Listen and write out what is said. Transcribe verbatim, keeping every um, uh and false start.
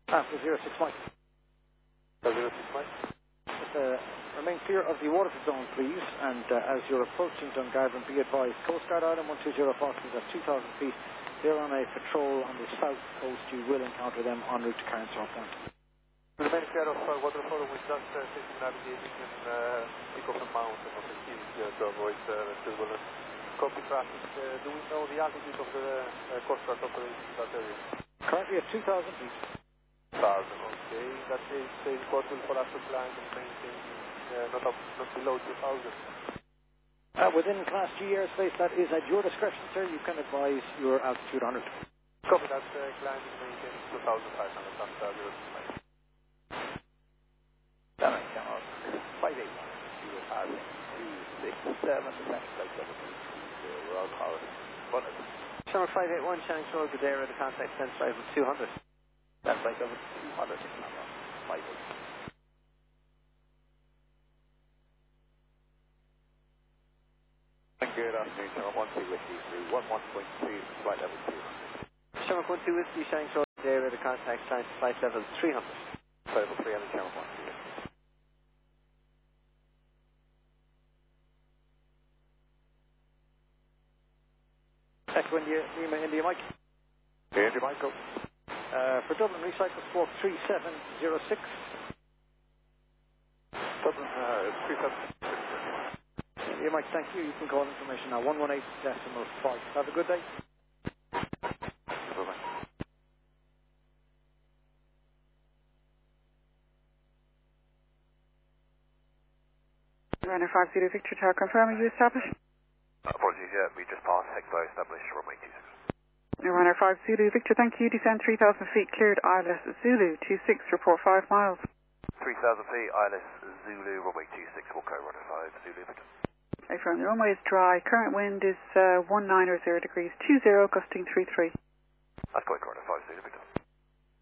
After zero six Mike. zero six Mike. Uh, remain clear of the water zone, please, and uh, as you're approaching Dungarvan, be advised, Coast Guard Island one two zero Fox is at two thousand feet. They're on a patrol on the south coast. You will encounter them en route to Carnshaw Point. Remain clear of uh, water following with just uh, system navigating and uh, pick up the mountain of the keys uh, to avoid uh, turbulence. Copy traffic. Uh, do we know the altitude of the uh, Coast Guard operation in that area? Currently at two thousand feet. one thousand, okay. In that case, the report will for us to climb and maintain uh, not, up, not below two thousand. Uh, within Class G airspace, that is at your discretion, sir. You can advise your altitude on it. Copy that, uh, climb and maintain two thousand five hundred. That's uh, zero six Mike. Seven, come on. five eight one. You will have two six seven. That's like double two. We're all calling. Bonnet. Summer five eight one, Shanks Road, good day, the contact ten five of two hundred. That's like double two hundred. five eight. Good afternoon, Summer one two Whiskey through one one point two, flight level two hundred. Summer one two Whiskey, Shanks Road, good day, the contact flight level three hundred. Flight level three hundred, Summer one two Whiskey. Echo India, Lima India Mike. India Mike, go. Uh, for Dublin, recycle squawk three seven zero six. Dublin, uh, three seven six. Yeah, Mike, thank you. You can call information now. one one eight decimal five. Have a good day. Bye-bye. Runner five zero Victor Tower, confirming you established? Apologies, yeah, we just passed Hexo established runway two six. Runner five Zulu Victor, thank you. Descend three thousand feet, cleared I L S Zulu two six, report five miles. three thousand feet, I L S Zulu, runway two six, Wilco, runner five Zulu Victor. Okay, from the runway is dry. Current wind is uh, one nine or zero degrees, two zero, gusting three three. That's going runner five Zulu Victor.